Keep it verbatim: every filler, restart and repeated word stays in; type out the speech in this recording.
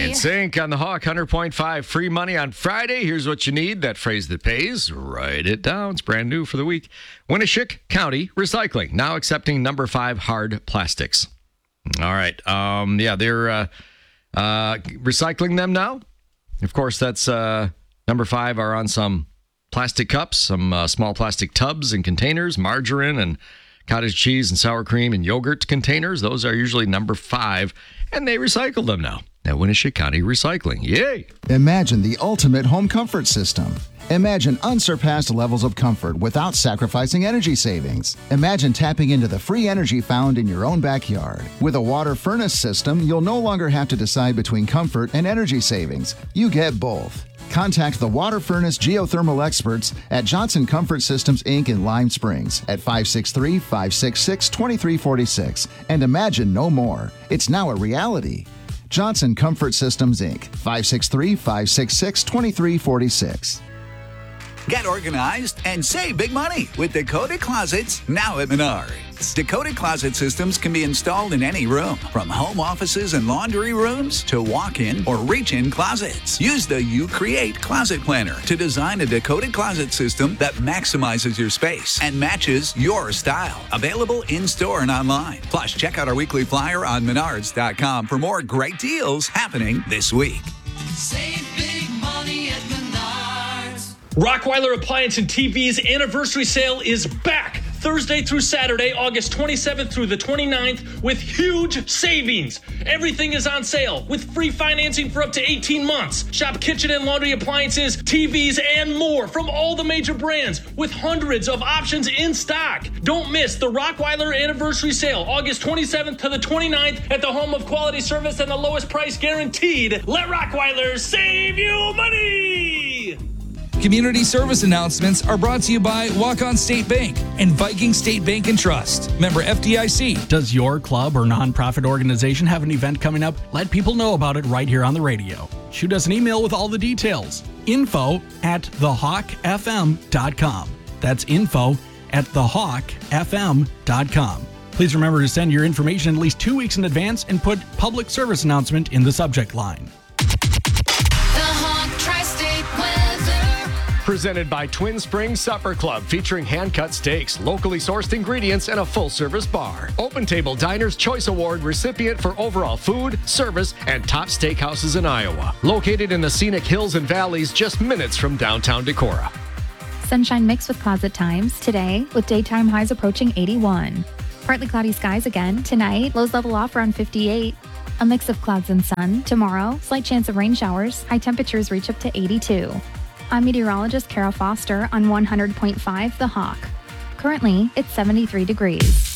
It's Ink on the Hawk, one hundred point five. Free money on Friday. Here's what you need. That phrase that pays. Write it down. It's brand new for the week. Winneshiek County Recycling, now accepting number five hard plastics. All right. Um, yeah, they're uh, uh, recycling them now. Of course, that's uh, number five are on some plastic cups, some uh, small plastic tubs and containers, margarine and cottage cheese and sour cream and yogurt containers. Those are usually number five, and they recycle them now at Winneshiek County Recycling. Yay! Imagine the ultimate home comfort system. Imagine unsurpassed levels of comfort without sacrificing energy savings. Imagine tapping into the free energy found in your own backyard. With a water furnace system, you'll no longer have to decide between comfort and energy savings. You get both. Contact the Water Furnace Geothermal experts at Johnson Comfort Systems, Incorporated in Lime Springs at five six three, five six six, two three four six and imagine no more. It's now a reality. Johnson Comfort Systems, Incorporated, five six three, five six six, two three four six. Get organized and save big money with Dakota Closets now at Menards. Dakota Closet systems can be installed in any room, from home offices and laundry rooms to walk-in or reach-in closets. Use the You Create Closet Planner to design a Dakota Closet system that maximizes your space and matches your style. Available in-store and online. Plus, check out our weekly flyer on menards dot com for more great deals happening this week. Save big money at Menards. Rockweiler Appliance and T V's anniversary sale is back Thursday through Saturday, August twenty-seventh through the twenty-ninth, with huge savings. Everything is on sale with free financing for up to eighteen months. Shop kitchen and laundry appliances, T Vs, and more from all the major brands with hundreds of options in stock. Don't miss the Rockweiler anniversary sale, August twenty-seventh to the twenty-ninth, at the home of quality service and the lowest price guaranteed. Let Rockweiler save you money! Community service announcements are brought to you by Walk-On State Bank and Viking State Bank and Trust. Member F D I C. Does your club or nonprofit organization have an event coming up? Let people know about it right here on the radio. Shoot us an email with all the details. Info at the hawk f m dot com. That's info at the hawk f m dot com. Please remember to send your information at least two weeks in advance and put public service announcement in the subject line. Presented by Twin Springs Supper Club, featuring hand-cut steaks, locally sourced ingredients, and a full-service bar. Open Table Diner's Choice Award recipient for overall food, service, and top steakhouses in Iowa. Located in the scenic hills and valleys just minutes from downtown Decorah. Sunshine mixed with cloud at times today, with daytime highs approaching eighty-one. Partly cloudy skies again tonight, lows level off around fifty-eight. A mix of clouds and sun. Tomorrow, slight chance of rain showers. High temperatures reach up to eighty-two. I'm meteorologist Kara Foster on one hundred point five The Hawk. Currently, it's seventy-three degrees.